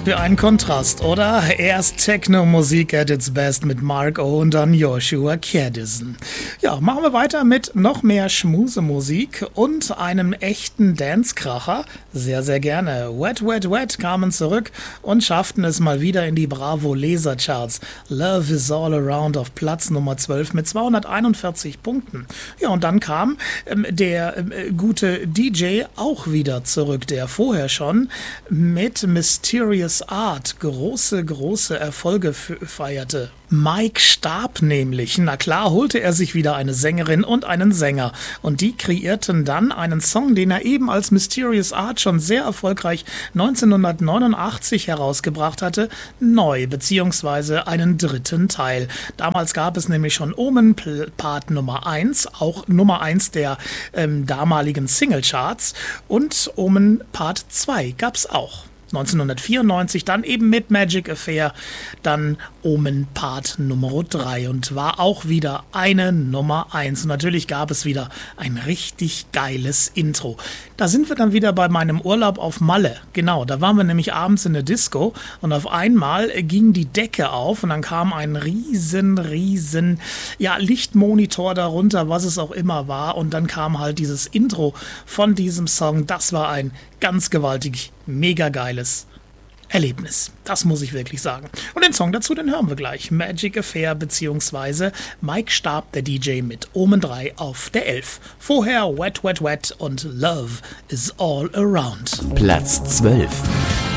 für ein Kontrast, oder? Erst Techno-Musik at its best mit Mark O. und dann Joshua Kedison. Ja, machen wir weiter mit noch mehr Schmusemusik und einem echten Dance-Kracher. Sehr, sehr gerne. Wet, Wet, Wet kamen zurück und schafften es mal wieder in die Bravo-Laser-Charts. Love is All Around auf Platz Nummer 12 mit 241 Punkten. Ja, und dann kam der gute DJ auch wieder zurück, der vorher schon mit Mysterious Art große Erfolge feierte. Mike Starb nämlich. Na klar, holte er sich wieder eine Sängerin und einen Sänger. Und die kreierten dann einen Song, den er eben als Mysterious Art schon sehr erfolgreich 1989 herausgebracht hatte, neu, beziehungsweise einen dritten Teil. Damals gab es nämlich schon Omen Part Nummer 1, auch Nummer 1 der damaligen Singlecharts, und Omen Part 2 gab's auch. 1994 dann eben mit Magic Affair, dann Omen Part Nummer 3 und war auch wieder eine Nummer 1. Und natürlich gab es wieder ein richtig geiles Intro. Da sind wir dann wieder bei meinem Urlaub auf Malle. Genau, da waren wir nämlich abends in der Disco und auf einmal ging die Decke auf und dann kam ein riesen Lichtmonitor darunter, was es auch immer war, und dann kam halt dieses Intro von diesem Song. Das war ein ganz gewaltig, mega geiles Erlebnis. Das muss ich wirklich sagen. Und den Song dazu, den hören wir gleich. Magic Affair bzw. Mike Starb, der DJ, mit Omen 3 auf der 11. Vorher Wet, Wet, Wet und Love is All Around. Platz 12.